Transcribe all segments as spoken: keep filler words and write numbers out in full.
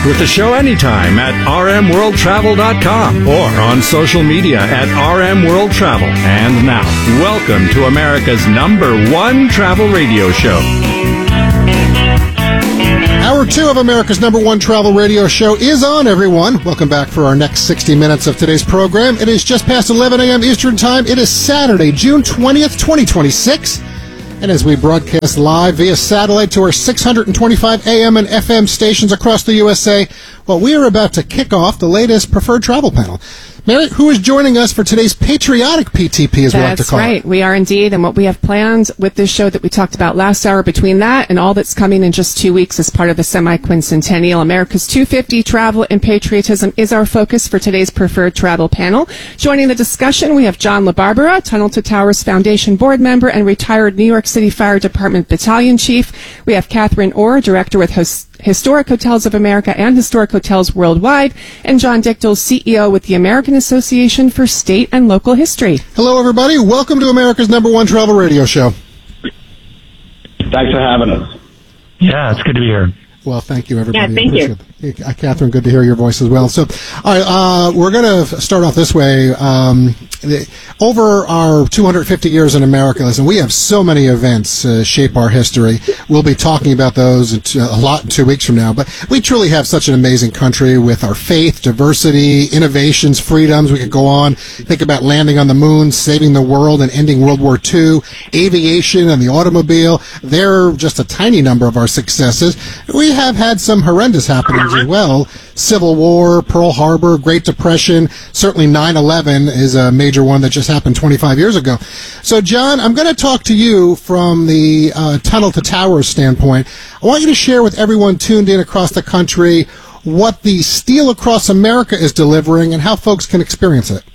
with the show anytime at r m world travel dot com or on social media at R M World Travel. And now, welcome to America's number one travel radio show. Hour two of America's number one travel radio show is on, everyone. Welcome back for our next sixty minutes of today's program. It is just past eleven a.m. Eastern Time. It is Saturday, June twentieth, twenty twenty-six. And as we broadcast live via satellite to our six hundred twenty-five A M and F M stations across the U S A, well, we are about to kick off the latest Preferred Travel Panel. Mary, who is joining us for today's patriotic P T P, as we like to call it? That's right. We are indeed. And what we have planned with this show that we talked about last hour, between that and all that's coming in just two weeks as part of the semi-quincentennial, America's two fifty Travel and Patriotism is our focus for today's Preferred Travel Panel. Joining the discussion, we have John LaBarbera, Tunnel to Towers Foundation board member and retired New York City Fire Department Battalion Chief. We have Catherine Orr, Director with Host Historic Hotels of America and Historic Hotels Worldwide, and John Dichtel, C E O with the American Association for State and Local History. Hello, everybody. Welcome to America's number one travel radio show. Thanks for having us. Yeah, it's good to be here. Well, thank you, everybody. Yeah, thank you. It. Uh, Catherine, good to hear your voice as well. So, all right, uh, we're going to start off this way. Um, the, over our two hundred fifty years in America, listen, we have so many events uh, shape our history. We'll be talking about those in t- a lot in two weeks from now. But we truly have such an amazing country with our faith, diversity, innovations, freedoms. We could go on. Think about landing on the moon, saving the world, and ending World War Two, aviation and the automobile. They're just a tiny number of our successes. We have had some horrendous happenings as well. Civil War, Pearl Harbor, Great Depression, certainly nine eleven is a major one that just happened twenty-five years ago. So, John, I'm going to talk to you from the uh, Tunnel to Towers standpoint. I want you to share with everyone tuned in across the country what the Steel Across America is delivering and how folks can experience it.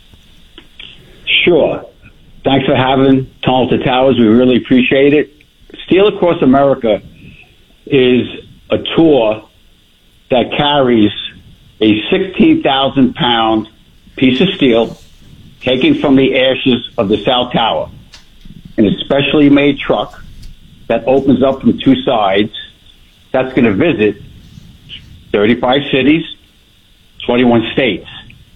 Sure. Thanks for having Tunnel to Towers. We really appreciate it. Steel Across America is a tour that carries a sixteen thousand pound piece of steel taken from the ashes of the South Tower in a specially made truck that opens up from two sides. That's going to visit thirty-five cities, twenty-one states.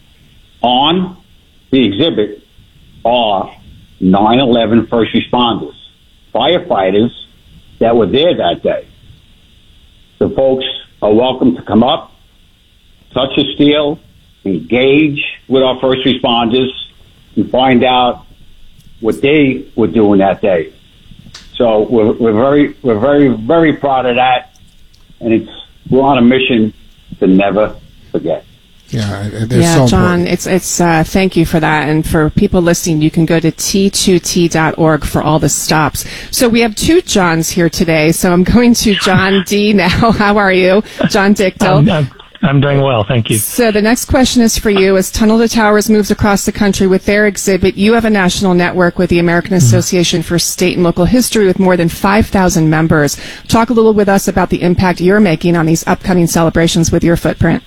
On the exhibit are nine eleven first responders, firefighters that were there that day. The folks are welcome to come up, touch the steel, engage with our first responders, and find out what they were doing that day. So we're, we're very, we're very, very proud of that, and it's we're on a mission to never forget. Yeah, yeah, so John, it's it's. Uh, thank you for that, and for people listening, you can go to T two T dot org for all the stops. So we have two Johns here today. So I'm going to John D now. How are you, John Dichtel? I'm, I'm, I'm doing well, thank you. So the next question is for you. As Tunnel to Towers moves across the country with their exhibit, you have a national network with the American Association for State and Local History with more than five thousand members. Talk a little with us about the impact you're making on these upcoming celebrations with your footprint.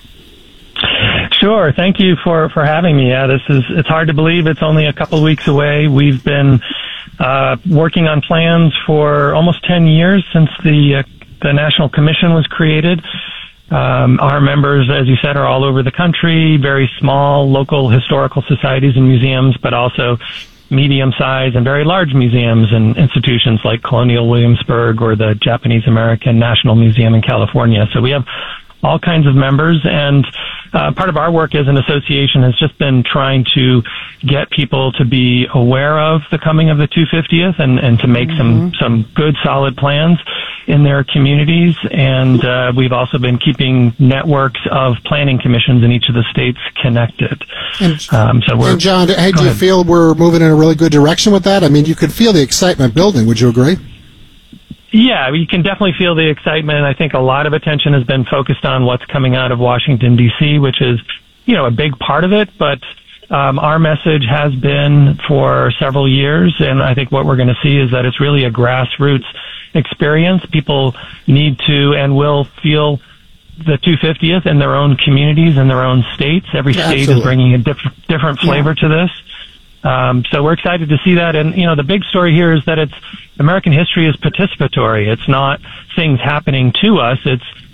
Sure. Thank you for, for having me. Yeah, this is, it's hard to believe it's only a couple of weeks away. We've been, uh, working on plans for almost ten years since the, uh, the National Commission was created. Um, our members, as you said, are all over the country, very small local historical societies and museums, but also medium-sized and very large museums and institutions like Colonial Williamsburg or the Japanese American National Museum in California. So we have all kinds of members, and uh, part of our work as an association has just been trying to get people to be aware of the coming of the two hundred fiftieth and, and to make mm-hmm. some, some good, solid plans in their communities. And uh, we've also been keeping networks of planning commissions in each of the states connected. And, um, so we're, and John, hey, do you ahead. feel we're moving in a really good direction with that? I mean, you could feel the excitement building. Would you agree? Yeah, you can definitely feel the excitement. I think a lot of attention has been focused on what's coming out of Washington, D C, which is, you know, a big part of it. But um, our message has been for several years, and I think what we're going to see is that it's really a grassroots experience. People need to and will feel the two hundred fiftieth in their own communities, in their own states. Every yeah, state absolutely. is bringing a diff- different flavor yeah. to this. Um, so we're excited to see that. And, you know, the big story here is that it's American history is participatory. It's not things happening to us. It's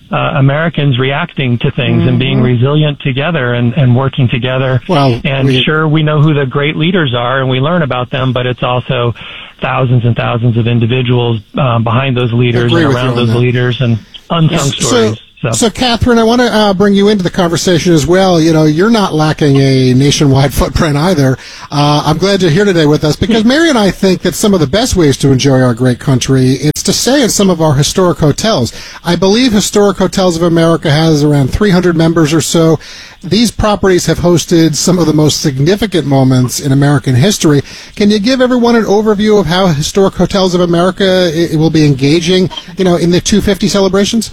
uh, Americans reacting to things mm-hmm. and being resilient together and, and working together. Well, and we, sure, we know who the great leaders are and we learn about them, but it's also thousands and thousands of individuals um, behind those leaders and around those that. leaders and unsung yes. stories. So, So. so, Catherine, I want to uh, bring you into the conversation as well. You know, you're not lacking a nationwide footprint either. Uh, I'm glad you're here today with us because Mary and I think that some of the best ways to enjoy our great country is to stay in some of our historic hotels. I believe Historic Hotels of America has around three hundred members or so. These properties have hosted some of the most significant moments in American history. Can you give everyone an overview of how Historic Hotels of America it will be engaging, you know, in the two fifty celebrations?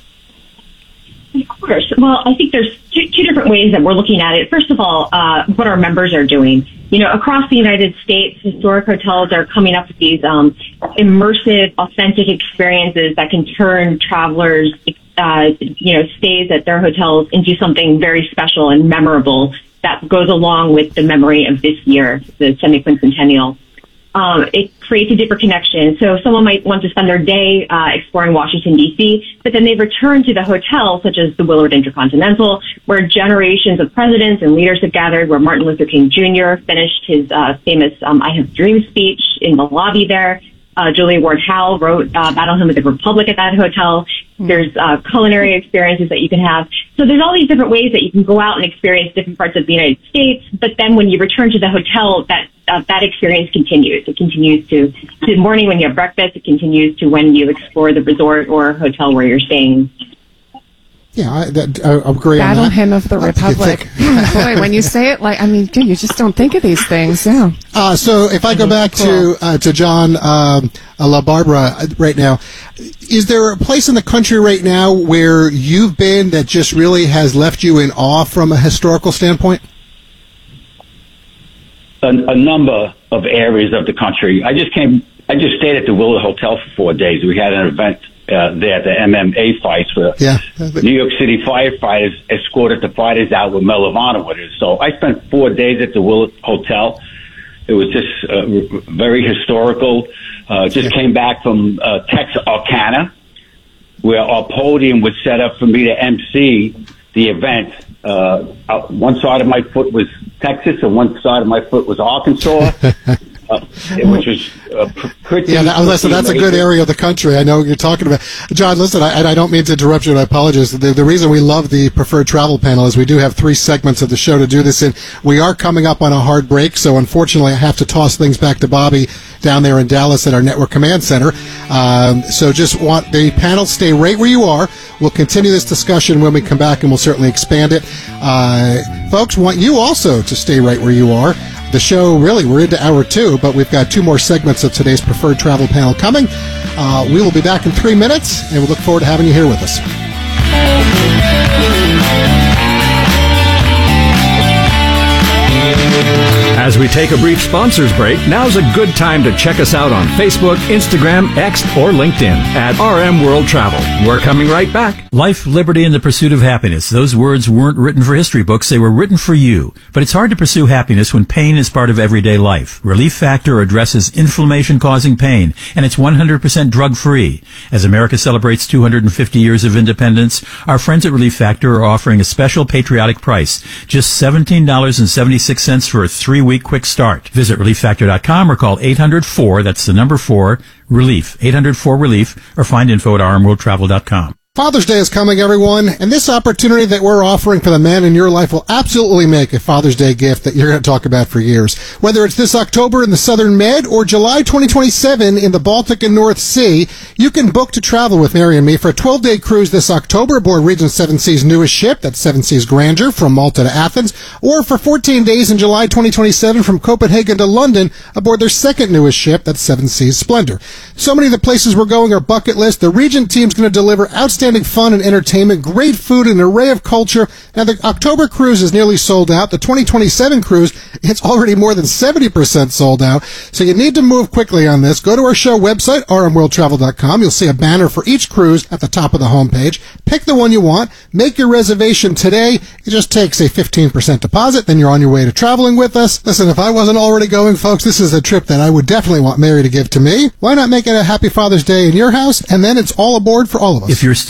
Of course. Well, I think there's two, two different ways that we're looking at it. First of all, uh, what our members are doing. You know, across the United States, historic hotels are coming up with these um, immersive, authentic experiences that can turn travelers, uh, you know, stays at their hotels into something very special and memorable that goes along with the memory of this year, the semi-quincentennial. Um, it creates a deeper connection. So someone might want to spend their day uh, exploring Washington, D C, but then they return to the hotel, such as the Willard Intercontinental, where generations of presidents and leaders have gathered, where Martin Luther King Junior finished his uh, famous um, I Have Dreams speech in the lobby there. Uh, Julia Ward Howe wrote uh, Battle Hymn of the Republic at that hotel. There's uh, culinary experiences that you can have. So there's all these different ways that you can go out and experience different parts of the United States. But then when you return to the hotel, that uh, that experience continues. It continues to, to the morning when you have breakfast. It continues to when you explore the resort or hotel where you're staying. Yeah, I, that, I agree Battle on that. Hymn of the Republic. Boy, when you say it, like, I mean, dude, you just don't think of these things, yeah. Uh, so if I go back to uh, to John um, uh, La Barbara right now, is there a place in the country right now where you've been that just really has left you in awe from a historical standpoint? A, a number of areas of the country. I just came. I just stayed at the Willard Hotel for four days. We had an event Uh, there, the M M A fights where yeah. New York City firefighters escorted the fighters out with Medal of Honor with us. So I spent four days at the Willard Hotel. It was just uh, very historical. Uh, just yeah. came back from uh, Texarkana, where our podium was set up for me to emcee the event. Uh, one side of my foot was Texas, and one side of my foot was Arkansas. Uh, which was uh, pretty. Yeah, that, listen, that's a good area of the country. I know what you're talking about. John, listen, I, and I don't mean to interrupt you, and I apologize. The, the reason we love the Preferred Travel Panel is we do have three segments of the show to do this in. We are coming up on a hard break, so unfortunately I have to toss things back to Bobby down there in Dallas at our Network Command Center. Um, so just want the panel stay right where you are. We'll continue this discussion when we come back, and we'll certainly expand it. Uh, folks, want you also to stay right where you are. The show, really, we're into hour two, but we've got two more segments of today's Preferred Travel Panel coming. Uh, we will be back in three minutes, and we look forward to having you here with us. As we take a brief sponsors break, now's a good time to check us out on Facebook, Instagram, X, or LinkedIn at R M World Travel. We're coming right back. Life, liberty, and the pursuit of happiness. Those words weren't written for history books. They were written for you. But it's hard to pursue happiness when pain is part of everyday life. Relief Factor addresses inflammation-causing pain, and it's one hundred percent drug-free. As America celebrates two hundred fifty years of independence, our friends at Relief Factor are offering a special patriotic price. Just seventeen dollars and seventy-six cents for a three-week quick start. Visit relief factor dot com or call eight hundred four, that's the number four, relief, eight hundred four relief, or find info at r m world travel dot com. Father's Day is coming, everyone, and this opportunity that we're offering for the men in your life will absolutely make a Father's Day gift that you're going to talk about for years. Whether it's this October in the Southern Med or July twenty twenty-seven in the Baltic and North Sea, you can book to travel with Mary and me for a twelve-day cruise this October aboard Regent Seven Seas' newest ship, that's Seven Seas Grandeur, from Malta to Athens, or for fourteen days in July twenty twenty-seven from Copenhagen to London aboard their second newest ship, that's Seven Seas Splendor. So many of the places we're going are bucket list. The Regent team's going to deliver outstanding fun and entertainment, great food, and an array of culture. Now, the October cruise is nearly sold out. The twenty twenty-seven cruise, it's already more than seventy percent sold out. So you need to move quickly on this. Go to our show website, r m world travel dot com. You'll see a banner for each cruise at the top of the homepage. Pick the one you want. Make your reservation today. It just takes a fifteen percent deposit. Then you're on your way to traveling with us. Listen, if I wasn't already going, folks, this is a trip that I would definitely want Mary to give to me. Why not make it a happy Father's Day in your house? And then it's all aboard for all of us. If you're still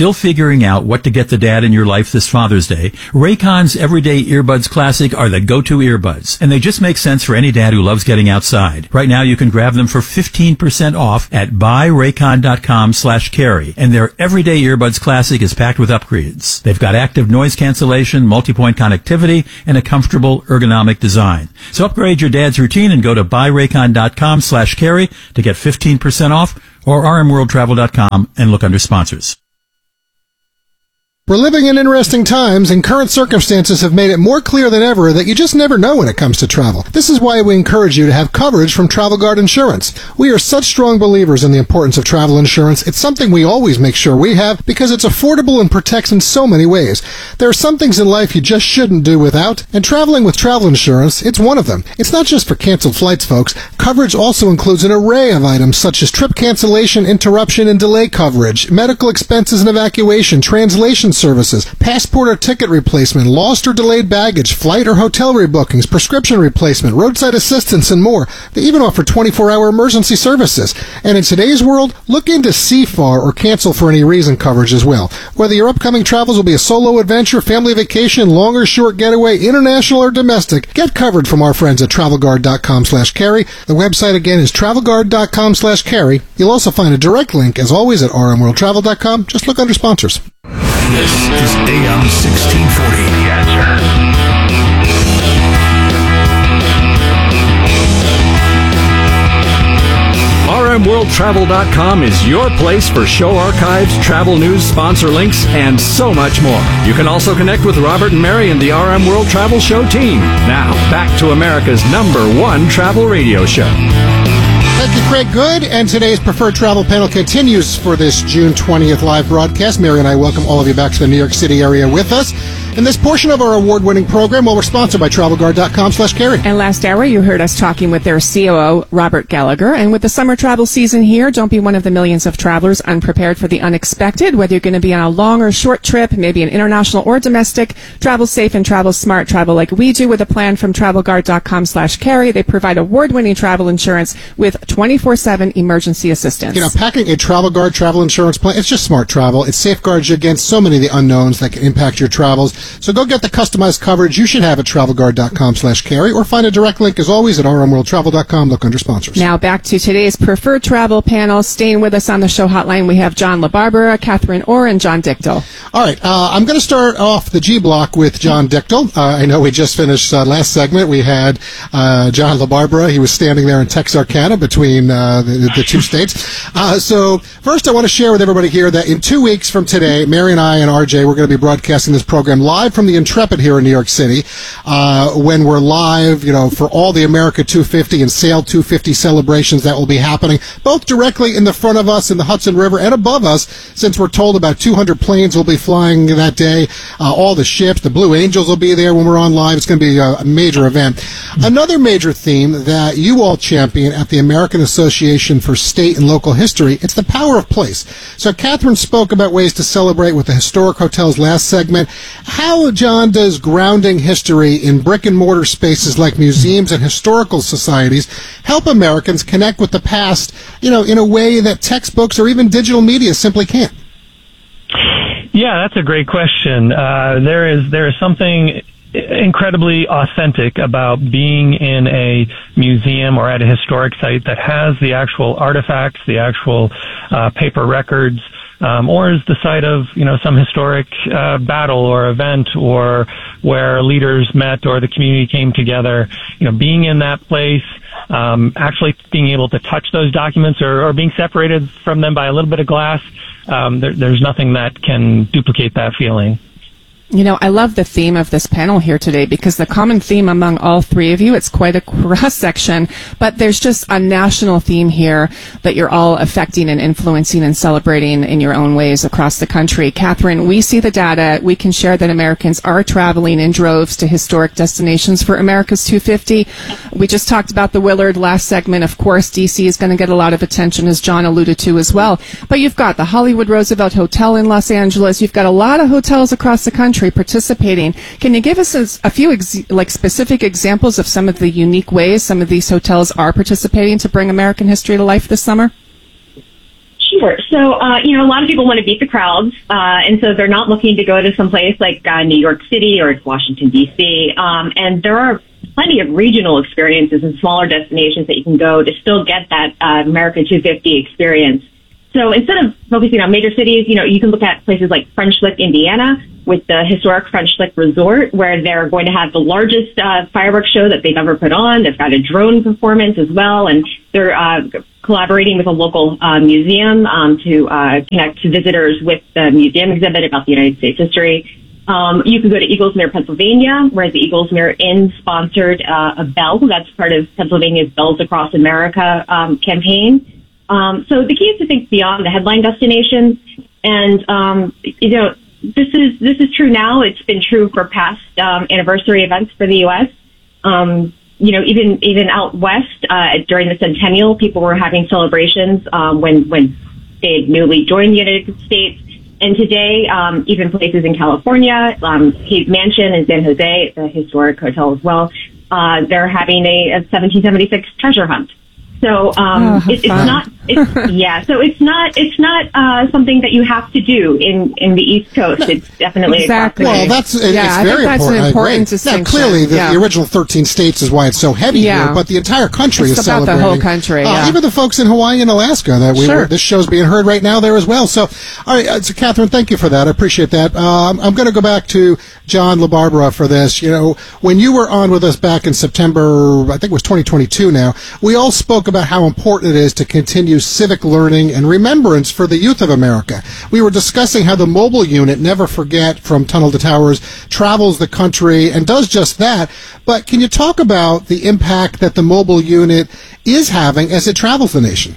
still figuring out what to get the dad in your life this Father's Day, Raycon's Everyday Earbuds Classic are the go-to earbuds. And they just make sense for any dad who loves getting outside. Right now, you can grab them for fifteen percent off at buy raycon dot com slash carry. And their Everyday Earbuds Classic is packed with upgrades. They've got active noise cancellation, multi-point connectivity, and a comfortable ergonomic design. So upgrade your dad's routine and go to buy raycon dot com slash carry to get fifteen percent off, or r m world travel dot com and look under sponsors. We're living in interesting times, and current circumstances have made it more clear than ever that you just never know when it comes to travel. This is why we encourage you to have coverage from Travel Guard Insurance. We are such strong believers in the importance of travel insurance. It's something we always make sure we have because it's affordable and protects in so many ways. There are some things in life you just shouldn't do without, and traveling with travel insurance, it's one of them. It's not just for canceled flights, folks. Coverage also includes an array of items such as trip cancellation, interruption, and delay coverage, medical expenses and evacuation, translation services, passport or ticket replacement, lost or delayed baggage, flight or hotel rebookings, prescription replacement, roadside assistance, and more. They even offer twenty-four hour emergency services. And in today's world, look into C F A R or cancel for any reason coverage as well. Whether your upcoming travels will be a solo adventure, family vacation, long or short getaway, international or domestic, get covered from our friends at travel guard dot com slash carry. The website again is travel guard dot com slash carry. You'll also find a direct link, as always, at r m world travel dot com. Just look under sponsors. This is A M sixteen forty. The Answer. r m world travel dot com is your place for show archives, travel news, sponsor links, and so much more. You can also connect with Robert and Mary and the R M World Travel Show team. Now, back to America's number one travel radio show. Thank you, Craig Good. And today's Preferred Travel Panel continues for this June twentieth live broadcast. Mary and I welcome all of you back to the New York City area with us. In this portion of our award-winning program, well, we're sponsored by travel guard dot com slash carry. And last hour, you heard us talking with their C O O, Robert Gallagher. And with the summer travel season here, don't be one of the millions of travelers unprepared for the unexpected. Whether you're going to be on a long or short trip, maybe an international or domestic, travel safe and travel smart. Travel like we do with a plan from travel guard dot com slash carry. They provide award-winning travel insurance with twenty-four seven emergency assistance. You know, packing a Travel Guard travel insurance plan, it's just smart travel. It safeguards you against so many of the unknowns that can impact your travels. So go get the customized coverage you should have at travel guard dot com slash carry, or find a direct link, as always, at r m world travel dot com. Look under sponsors. Now back to today's Preferred Travel Panel. Staying with us on the show hotline, we have John LaBarbera, Catherine Orr, and John Dichtel. All right, uh, I'm going to start off the G block with John Dichtel. Uh, I know we just finished uh, last segment. We had uh, John LaBarbera. He was standing there in Texarkana between uh, the, the two states. Uh, so first, I want to share with everybody here that in two weeks from today, Mary and I and R J, we're going to be broadcasting this program live from the Intrepid here in New York City, uh, when we're live, you know, for all the America two fifty and Sail two fifty celebrations that will be happening, both directly in the front of us in the Hudson River and above us, since we're told about two hundred planes will be flying that day. Uh, all the ships, the Blue Angels will be there when we're on live. It's going to be a, a major event. Another major theme that you all champion at the American Association for State and Local History, it's the power of place. So Catherine spoke about ways to celebrate with the historic hotels last segment. How, John, does grounding history in brick and mortar spaces like museums and historical societies help Americans connect with the past, you know, in a way that textbooks or even digital media simply can't? Yeah, that's a great question. Uh, there is there is something incredibly authentic about being in a museum or at a historic site that has the actual artifacts, the actual uh, paper records, um, or is the site of, you know, some historic uh, battle or event, or where leaders met or the community came together. You know, being in that place, um, actually being able to touch those documents, or, or being separated from them by a little bit of glass, um, there, there's nothing that can duplicate that feeling. You know, I love the theme of this panel here today, because the common theme among all three of you, it's quite a cross-section, but there's just a national theme here that you're all affecting and influencing and celebrating in your own ways across the country. Catherine, we see the data. We can share that Americans are traveling in droves to historic destinations for America's two fifty. We just talked about the Willard last segment. Of course, D C is going to get a lot of attention, as John alluded to as well. But you've got the Hollywood Roosevelt Hotel in Los Angeles. You've got a lot of hotels across the country participating. Can you give us a, a few ex- like specific examples of some of the unique ways some of these hotels are participating to bring American history to life this summer? Sure. So, uh, you know, a lot of people want to beat the crowds, uh, and so they're not looking to go to some place like uh, New York City or Washington, D C. Um, and there are plenty of regional experiences and smaller destinations that you can go to still get that uh, America two fifty experience. So instead of focusing on major cities, you know, you can look at places like French Lick, Indiana, with the historic French Lick Resort, where they're going to have the largest uh, fireworks show that they've ever put on. They've got a drone performance as well, and they're uh, collaborating with a local uh, museum um, to uh, connect visitors with the museum exhibit about the United States history. Um, you can go to Eaglesmere, Pennsylvania, where the Eaglesmere Inn sponsored uh, a bell. That's part of Pennsylvania's Bells Across America um, campaign. Um, so the key is to think beyond the headline destinations. And, um, you know, this is, this is true now. It's been true for past, um, anniversary events for the U S. Um, you know, even, even out west, uh, during the centennial, people were having celebrations, um, when, when they had newly joined the United States. And today, um, even places in California, um, Hayes Mansion in San Jose, it's a historic hotel as well, uh, they're having a, a seventeen seventy-six treasure hunt. So um, oh, it, it's not, it's, yeah. So it's not, it's not uh, something that you have to do in, in the East Coast. It's definitely exactly. Well, that's it, yeah, it's I very think that's important. an important Now, distinction. clearly, the, yeah. the original thirteen states is why it's so heavy Yeah. here, but the entire country It's is about celebrating. the whole country. Uh, Yeah. Even the folks in Hawaii and Alaska that we Sure. were, this show's being heard right now there as well. So, all right, uh, so Catherine, thank you for that. I appreciate that. Um, I'm going to go back to John LaBarbera for this. You know, when you were on with us back in September, I think it was twenty twenty-two now, we all spoke about how important it is to continue civic learning and remembrance for the youth of America. We were discussing how the mobile unit, Never Forget, from Tunnel to Towers, travels the country and does just that. But can you talk about the impact that the mobile unit is having as it travels the nation?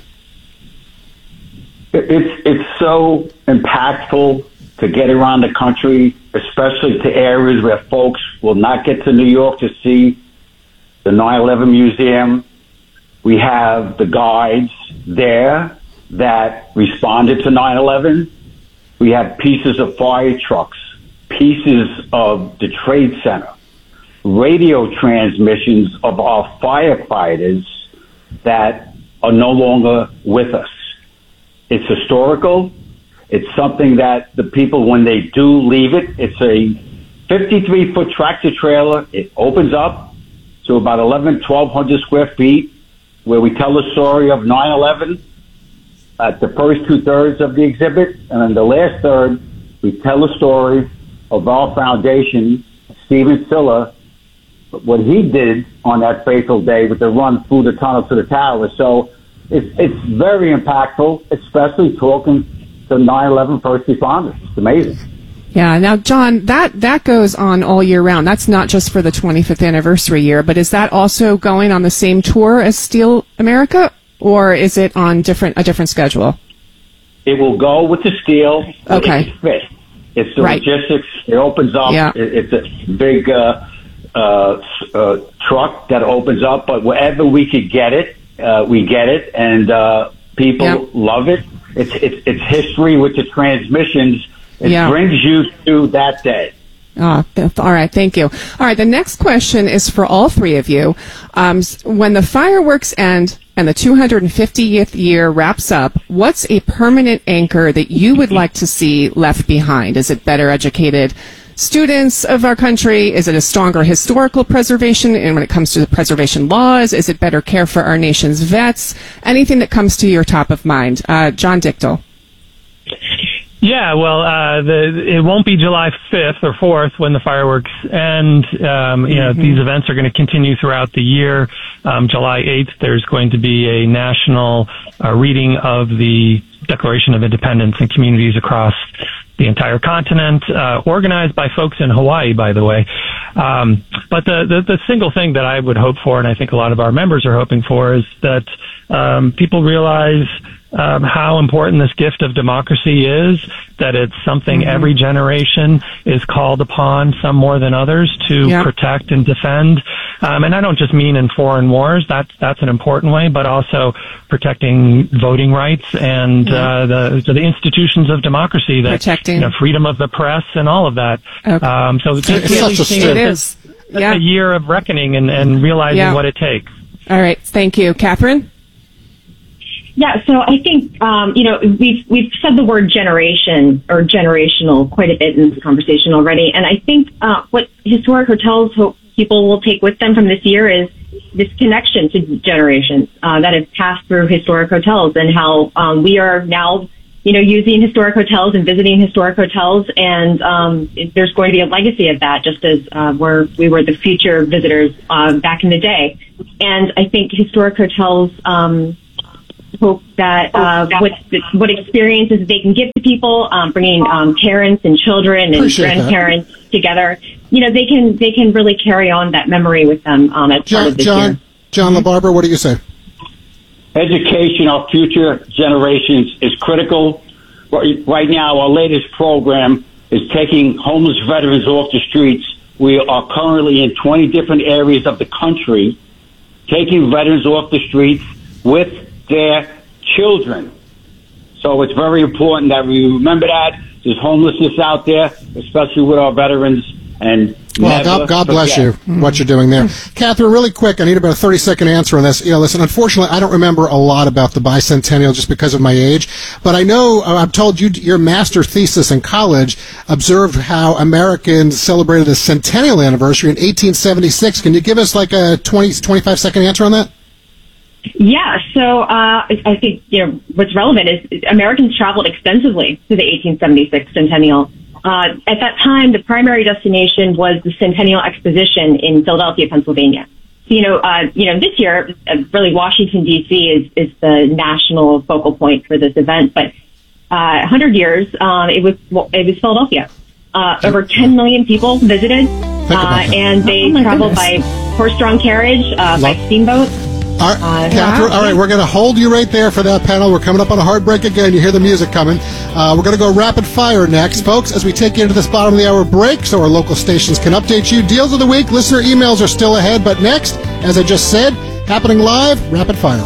It's it's so impactful to get around the country, especially to areas where folks will not get to New York to see the nine eleven Museum. We have the guides there that responded to nine eleven. We have pieces of fire trucks, pieces of the Trade Center, radio transmissions of our firefighters that are no longer with us. It's historical. It's something that the people, when they do leave it, it's a fifty-three foot tractor trailer. It opens up to about eleven, twelve hundred square feet, where we tell the story of nine eleven at the first two thirds of the exhibit. And in the last third, we tell the story of our foundation, Stephen Silla, what he did on that fateful day with the run through the tunnel to the tower. So it's, it's very impactful, especially talking to nine eleven first responders. It's amazing. Yeah. Now, John, that, that goes on all year round. That's not just for the twenty-fifth anniversary year, but is that also going on the same tour as Steel America, or is it on different a different schedule? It will go with the steel. Okay. It's fit. It's the Right. logistics. It opens up. Yeah. It, it's a big uh, uh, uh, truck that opens up, but wherever we could get it, uh, we get it, and uh, people Yep. love it. It's, it's it's history with the transmissions. It Yeah. brings you to that day. Ah, th- all right, thank you. All right, the next question is for all three of you. Um, s- when the fireworks end and the two hundred fiftieth year wraps up, what's a permanent anchor that you would like to see left behind? Is it better educated students of our country? Is it a stronger historical preservation? And when it comes to the preservation laws, is it better care for our nation's vets? Anything that comes to your top of mind. Uh, John Dichtel. Yeah, well, uh, the, it won't be July fifth or fourth when the fireworks end. Um, you know, Mm-hmm. these events are going to continue throughout the year. Um, July eighth, there's going to be a national uh, reading of the Declaration of Independence in communities across the entire continent, uh, organized by folks in Hawaii, by the way. Um, but the, the, the single thing that I would hope for, and I think a lot of our members are hoping for, is that um, people realize Um, how important this gift of democracy is, that it's something Mm-hmm. every generation is called upon, some more than others, to Yep. protect and defend. Um, and I don't just mean in foreign wars, that's, that's an important way, but also protecting voting rights and uh, the, the institutions of democracy, that Protecting. you know, freedom of the press and all of that. Okay. Um, so just It's really such a seeing step. It it is. as Yeah. a year of reckoning and, and realizing Yeah. what it takes. All right, thank you. Catherine? Yeah, so I think, um, you know, we've, we've said the word generation or generational quite a bit in this conversation already. And I think uh, what historic hotels hope people will take with them from this year is this connection to generations uh, that have passed through historic hotels, and how um, we are now, you know, using historic hotels and visiting historic hotels. And um, there's going to be a legacy of that, just as uh, we're, we were the future visitors uh, back in the day. And I think historic hotels um, hope that uh, what what experiences they can give to people, um, bringing um, parents and children and Appreciate grandparents that. together. You know, they can they can really carry on that memory with them um, as John, part of this John, year. John LaBarbera, what do you say? Education of future generations is critical. Right now, our latest program is taking homeless veterans off the streets. We are currently in twenty different areas of the country, taking veterans off the streets with their children. So it's very important that we remember that there's homelessness out there, especially with our veterans. And well, God, God bless you, what you're doing there. Catherine, really quick, I need about a thirty-second answer on this. You know, listen, unfortunately, I don't remember a lot about the bicentennial just because of my age, but I know, uh, I'm told you, your master's thesis in college observed how Americans celebrated the centennial anniversary in eighteen seventy-six. Can you give us like a twenty, twenty-five second answer on that? Yeah, so uh, I think, you know, what's relevant is Americans traveled extensively to the eighteen seventy-six centennial. Uh, at that time, the primary destination was the Centennial Exposition in Philadelphia, Pennsylvania. So, you know, uh, you know, this year, uh, really Washington, D C is, is the national focal point for this event. But uh, one hundred years, um, it was well, it was Philadelphia. Uh, over ten million people visited, uh, and they oh traveled goodness. by horse-drawn carriage, uh, by steamboat. All right, uh, Catherine, all right, we're going to hold you right there for that panel. We're coming up on a hard break again. You hear the music coming. Uh, we're going to go rapid fire next, folks, as we take you into this bottom of the hour break so our local stations can update you. Deals of the week, listener emails are still ahead, but next, as I just said, happening live, rapid fire.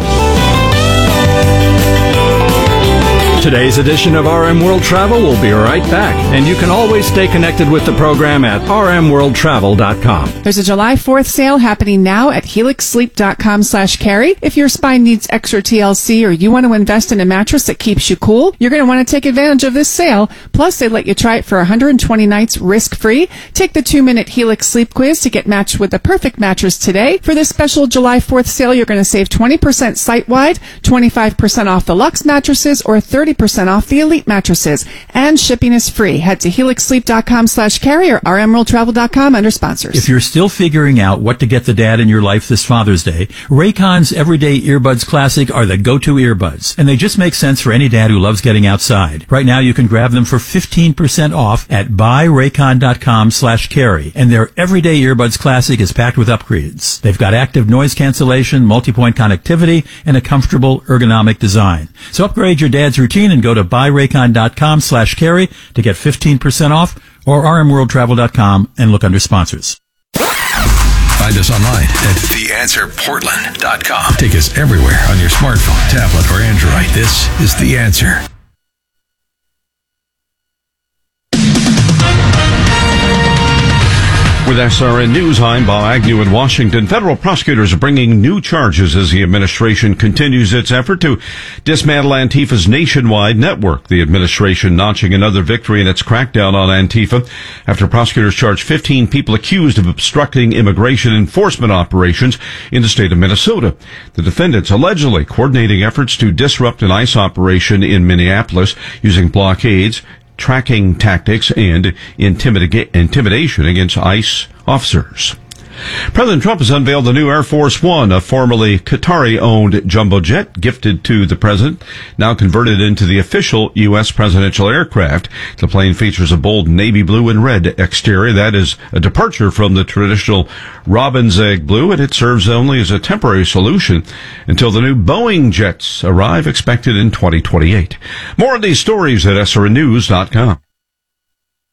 Today's edition of R M World Travel will be right back, and you can always stay connected with the program at r m world travel dot com. There's a July fourth sale happening now at helix sleep dot com slash carry. If your spine needs extra T L C or you want to invest in a mattress that keeps you cool, you're going to want to take advantage of this sale. Plus, they let you try it for one hundred twenty nights risk-free. Take the two-minute Helix Sleep Quiz to get matched with the perfect mattress today. For this special July fourth sale, you're going to save twenty percent site-wide, twenty-five percent off the Luxe mattresses, or thirty percent off the Elite mattresses. And shipping is free. Head to helix sleep dot com slash carry or r m world travel dot com under sponsors. If you're still figuring out what to get the dad in your life this Father's Day, Raycon's Everyday Earbuds Classic are the go-to earbuds. And they just make sense for any dad who loves getting outside. Right now, you can grab them for fifteen percent off at buy raycon dot com slash carry. And their Everyday Earbuds Classic is packed with upgrades. They've got active noise cancellation, multi-point connectivity, and a comfortable ergonomic design. So upgrade your dad's routine and go to buy raycon dot com slash carry to get fifteen percent off, or r m world travel dot com and look under sponsors. Find us online at the answer portland dot com. Take us everywhere on your smartphone, tablet, or Android. This is The Answer. With S R N News, I'm Bob Agnew in Washington. Federal prosecutors are bringing new charges as the administration continues its effort to dismantle Antifa's nationwide network. The administration notching another victory in its crackdown on Antifa after prosecutors charged fifteen people accused of obstructing immigration enforcement operations in the state of Minnesota. The defendants allegedly coordinating efforts to disrupt an ICE operation in Minneapolis using blockades, tracking tactics, and intimida- intimidation against ICE officers. President Trump has unveiled the new Air Force One, a formerly Qatari-owned jumbo jet gifted to the president, now converted into the official U S presidential aircraft. The plane features a bold navy blue and red exterior. That is a departure from the traditional robin's egg blue, and it serves only as a temporary solution until the new Boeing jets arrive, expected in twenty twenty-eight. More of these stories at S R N news dot com.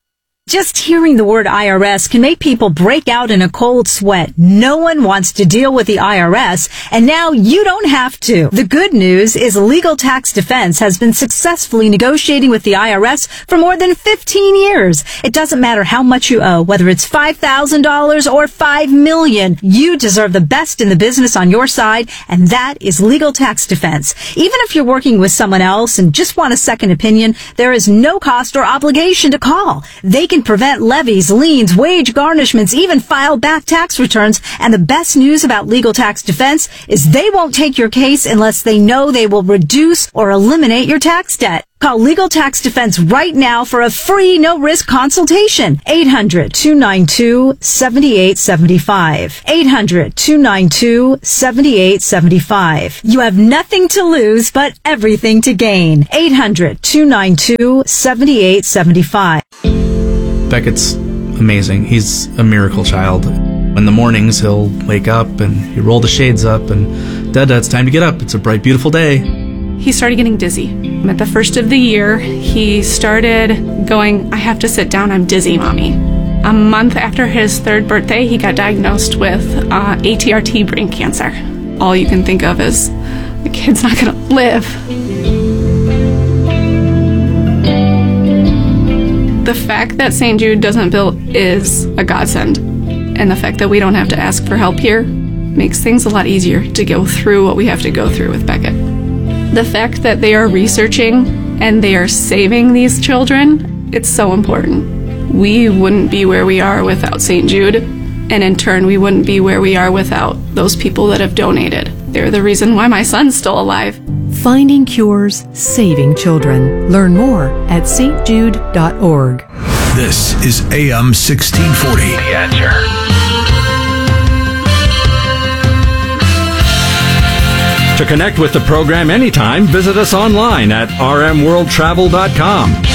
Just hearing the word I R S can make people break out in a cold sweat. No one wants to deal with the I R S, and now you don't have to. The good news is Legal Tax Defense has been successfully negotiating with the I R S for more than fifteen years. It doesn't matter how much you owe, whether it's five thousand dollars or five million dollars. You deserve the best in the business on your side, and that is Legal Tax Defense. Even if you're working with someone else and just want a second opinion, there is no cost or obligation to call. They can prevent levies, liens, wage garnishments, even file back tax returns. And the best news about Legal Tax Defense is they won't take your case unless they know they will reduce or eliminate your tax debt. Call Legal Tax Defense right now for a free, no-risk consultation. eight hundred, two nine two, seven eight seven five. eight hundred, two nine two, seven eight seven five. You have nothing to lose, but everything to gain. eight hundred, two nine two, seven eight seven five. Beckett's amazing. He's a miracle child. In the mornings, he'll wake up and he'll roll the shades up and, Dada, it's time to get up. It's a bright, beautiful day. He started getting dizzy. At the first of the year, he started going, I have to sit down, I'm dizzy, Mommy. A month after his third birthday, he got diagnosed with uh, A T R T brain cancer. All you can think of is, the kid's not going to live. The fact that Saint Jude doesn't bill is a godsend. And the fact that we don't have to ask for help here makes things a lot easier to go through what we have to go through with Beckett. The fact that they are researching and they are saving these children, it's so important. We wouldn't be where we are without Saint Jude, and in turn, we wouldn't be where we are without those people that have donated. They're the reason why my son's still alive. Finding cures, saving children. Learn more at s t jude dot org. This is A M sixteen forty. The Answer. To connect with the program anytime, visit us online at r m world travel dot com.